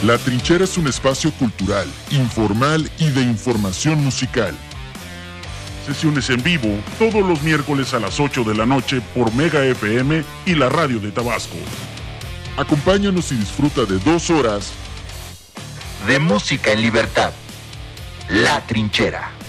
La Trinchera es un espacio cultural, informal y de información musical. Sesiones en vivo todos los miércoles a las 8 de la noche por Mega FM y la Radio de Tabasco. Acompáñanos y disfruta de 2 horas de música en libertad. La Trinchera.